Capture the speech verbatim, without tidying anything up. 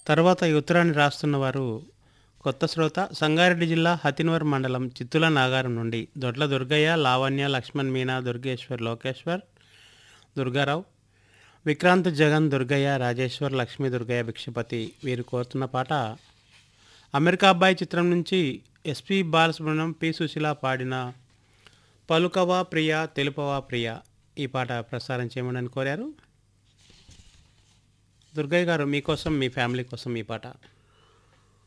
తర్వాత ఈ ఉత్తరాన్ని రాస్తున్న వారు కొత్త శ్రోత సంగారెడ్డి జిల్లా హతినూర్ మండలం చిత్తుల నాగారం నుండి దొడ్ల దుర్గయ్య, లావణ్య, లక్ష్మణ్, మీనా, దుర్గేశ్వర్, లోకేశ్వర్, దుర్గారావు, విక్రాంత్, జగన్, దుర్గయ్య, రాజేశ్వర్, లక్ష్మీ, దుర్గయ్య, భిక్షపతి వీరు కోరుతున్న పాట అమెరికా అబ్బాయి చిత్రం నుంచి ఎస్పి బాలసుబ్రహ్మణ్యం, పి సుశీల పాడిన పలుకవా ప్రియ తెలుపవా ప్రియ ఈ పాట ప్రసారం చేయమని కోరారు. దుర్గయ్య గారు మీకోసం మీ ఫ్యామిలీ కోసం ఈ పాట.